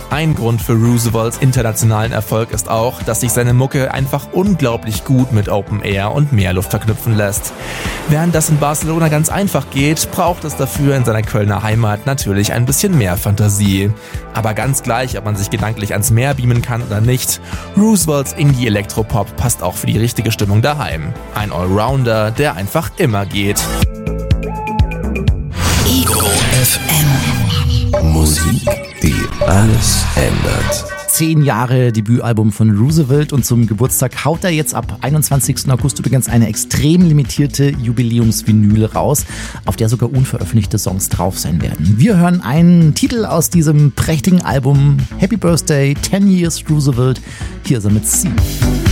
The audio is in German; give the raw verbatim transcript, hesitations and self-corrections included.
Ein Grund für Roosevelts internationalen Erfolg ist auch, dass sich seine Mucke einfach unglaublich gut mit Open Air und Meerluft verknüpfen lässt. Während das in Barcelona ganz einfach geht, braucht es dafür in seiner Kölner Heimat natürlich ein bisschen mehr Fantasie. Aber ganz gleich, ob man sich gedanklich ans Meer beamen kann oder nicht, Roosevelts Indie-Elektropop passt auch für die richtige Stimmung daheim. Ein Allrounder, der einfach immer geht. Ego F M. Musik, die alles ändert. Zehn Jahre Debütalbum von Roosevelt und zum Geburtstag haut er jetzt ab einundzwanzigsten August übrigens eine extrem limitierte Jubiläumsvinyl raus, auf der sogar unveröffentlichte Songs drauf sein werden. Wir hören einen Titel aus diesem prächtigen Album, Happy Birthday, ten Years Roosevelt. Hier ist er mit Sie.